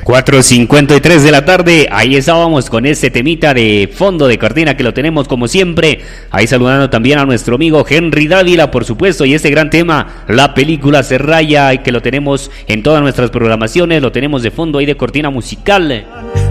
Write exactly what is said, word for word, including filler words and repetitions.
cuatro cincuenta y tres de la tarde, ahí estábamos con este temita de fondo de cortina que lo tenemos como siempre, ahí saludando también a nuestro amigo Henry Dávila, por supuesto, y este gran tema, la película Serraya, y que lo tenemos en todas nuestras programaciones, lo tenemos de fondo ahí de cortina musical.